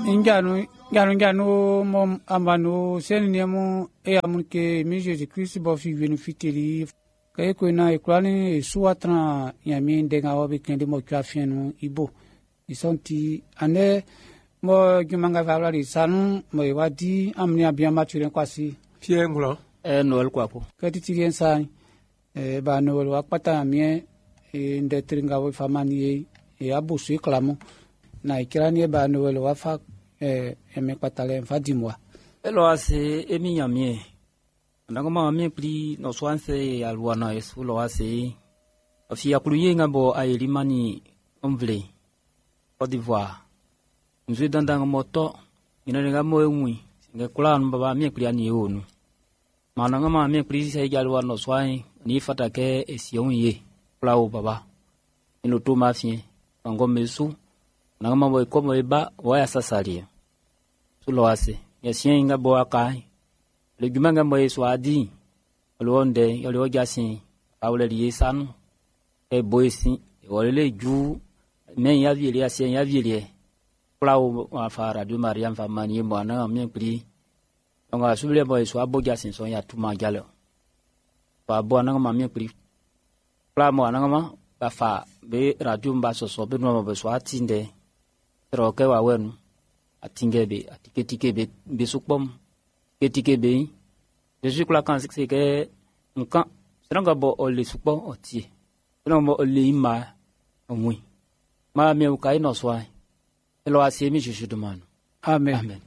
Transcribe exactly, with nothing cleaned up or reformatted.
Ingano ngano ngano mom ambano senniamo e amunke mi Jésus Christ bo fi venu fiteli kay ko na e klani suatra yami ndenga obi kende mo kwafienu ibo isonti ane mo jumanga vara li sanu mo wadi amni abia mature kwasi Pierre Ngula e Noel kwapo kati tirien sai e ba Noel wakpata mie e ndetringa wo famani e abusu klamo na ikirani ba Noel wafa eh eme patale fadimwa elo ase emi nyamie ndangoma mie pli no swanse ya luana yesu lo ase afi akuluye ngabo ayelimani omvle Côte d'Ivoire nzwe dandanga moto inalenga moyengwi singa kula mbaba mie pli ani onu mananga ma mie pli sai ya luana swai ni fatake esionye kula baba ino to mafie angomesu nangama boy komo eba waya sasalia sulo ase yasien nga bo akai le gumanga moy swadi londe yole jasin awle lisan e boysi wole ju men ya viele asien ya viele plawo afara du mariam famani mwana men pri nga subile boy swa bo jasin so ya tuma jalo ba bo nanga ma men pri pla mo nanga ma ba fa be radio mba so so be no mo swa tinde roke wa wenu atingebe atiketike be sukpom ketikebe je suis là quand c'est que nkan seranga bo ole sukpom otie seranga bo ole ima omui ma me ukai no swai elo asiemi je je demande amen, amen.